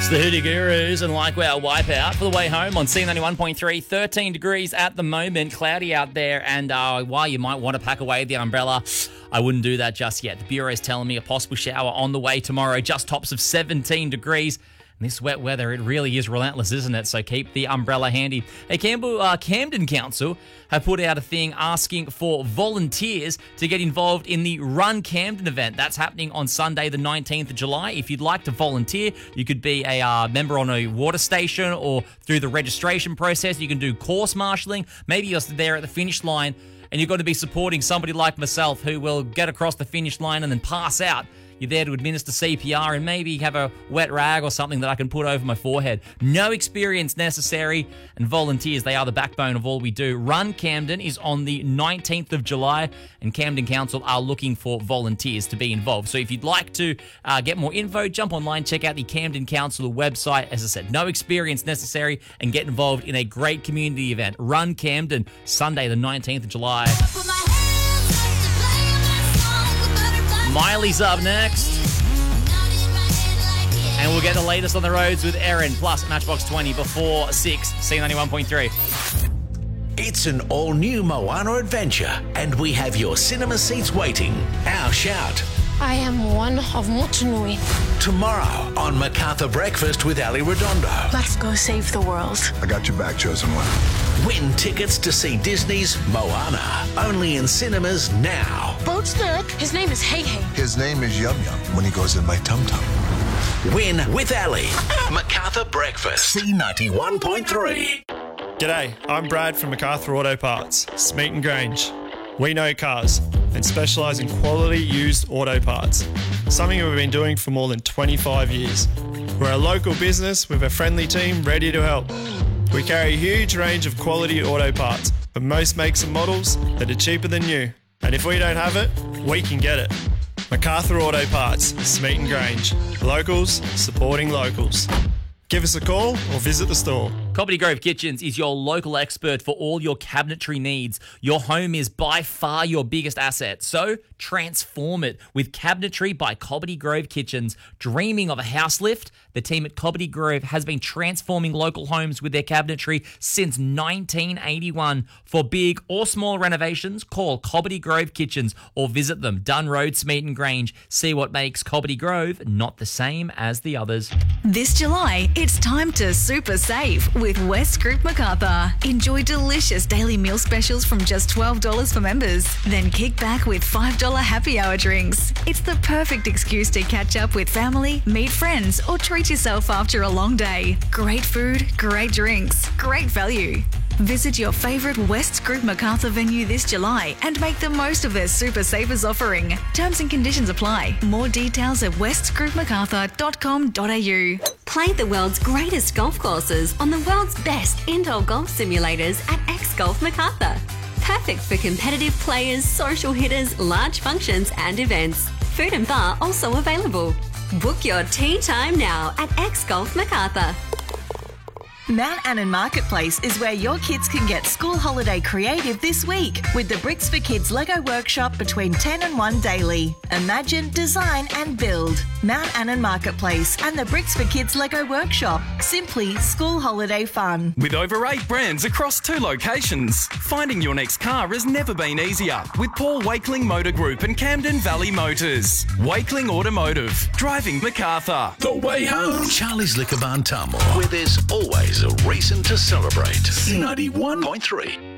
It's the Hoodie Gurus and Like Wow Wipeout for the way home on C91.3. 13 degrees at the moment, cloudy out there, and while you might want to pack away the umbrella, I wouldn't do that just yet. The Bureau is telling me a possible shower on the way tomorrow, just tops of 17 degrees. And this wet weather, it really is relentless, isn't it? So keep the umbrella handy. Hey, Camden Council have put out a thing asking for volunteers to get involved in the Run Camden event. That's happening on Sunday, the 19th of July. If you'd like to volunteer, you could be a member on a water station, or through the registration process, you can do course marshalling. Maybe you're there at the finish line and you're going to be supporting somebody like myself who will get across the finish line and then pass out. You're there to administer CPR and maybe have a wet rag or something that I can put over my forehead. No experience necessary, and volunteers, they are the backbone of all we do. Run Camden is on the 19th of July, and Camden Council are looking for volunteers to be involved. So if you'd like to get more info, jump online, check out the Camden Council website. As I said, no experience necessary, and get involved in a great community event. Run Camden, Sunday the 19th of July. Miley's up next. And we'll get the latest on the roads with Erin, plus Matchbox 20 before 6, C91.3. It's an all-new Moana adventure, and we have your cinema seats waiting. Our shout. I am one of Motunui. Tomorrow on MacArthur Breakfast with Ali Redondo. Let's go save the world. I got your back, Chosen One. Win tickets to see Disney's Moana, only in cinemas now. Boat's Nick. His name is Hey Hey. His name is Yum Yum when he goes in my tum-tum. Win with Ali. MacArthur Breakfast. C91.3. G'day, I'm Brad from MacArthur Auto Parts, Smeaton Grange. We know cars and specialise in quality used auto parts, something we've been doing for more than 25 years. We're a local business with a friendly team ready to help. We carry a huge range of quality auto parts for most makes and models that are cheaper than new. And if we don't have it, we can get it. MacArthur Auto Parts, Smeaton Grange. Locals supporting locals. Give us a call or visit the store. Cobbitty Grove Kitchens is your local expert for all your cabinetry needs. Your home is by far your biggest asset, so transform it with Cabinetry by Cobbitty Grove Kitchens. Dreaming of a house lift? The team at Cobbitty Grove has been transforming local homes with their cabinetry since 1981. For big or small renovations, call Cobbitty Grove Kitchens or visit them, Dunn Road, Smeaton Grange. See what makes Cobbitty Grove not the same as the others. This July, it's time to super save with West Group MacArthur. Enjoy delicious daily meal specials from just $12 for members. Then kick back with $5 happy hour drinks. It's the perfect excuse to catch up with family, meet friends, or treat yourself after a long day. Great food, great drinks, great value. Visit your favourite West Group MacArthur venue this July and make the most of their Super Savers offering. Terms and conditions apply. More details at westgroupmacarthur.com.au. Play the world's greatest golf courses on the world's best indoor golf simulators at X Golf MacArthur. Perfect for competitive players, social hitters, large functions and events. Food and bar also available. Book your tee time now at X Golf MacArthur. Mount Annan Marketplace is where your kids can get school holiday creative this week with the Bricks for Kids Lego workshop between 10 and 1 daily. Imagine, design and build. Mount Annan Marketplace and the Bricks for Kids Lego workshop. Simply school holiday fun. With over 8 brands across 2 locations, finding your next car has never been easier with Paul Wakeling Motor Group and Camden Valley Motors. Wakeling Automotive, driving MacArthur. The way home. Charlie's Liquor Barn Tamworth, where there's always a reason to celebrate. C91.3.